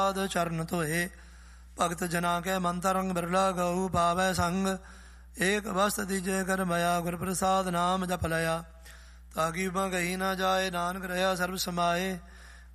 ਚਰਨ ਧੋਏ। ਭਗਤ ਜਨਾ ਕੇ ਮਨ ਤਰੰਗ ਬਿਰਲਾ ਗਊ ਪਾਵੈ ਸੰਗ। ਏਕ ਵਸਤ ਦੀਜੇ ਕਰ ਮਇਆ ਗੁਰ ਪ੍ਰਸਾਦ ਨਾਮ ਜਪ ਲਿਆ। ਤਾਕੀ ਬਗਈ ਨਾ ਜਾਏ ਨਾਨਕ ਰਹਾ ਸਰਬ ਸਮਾਏ।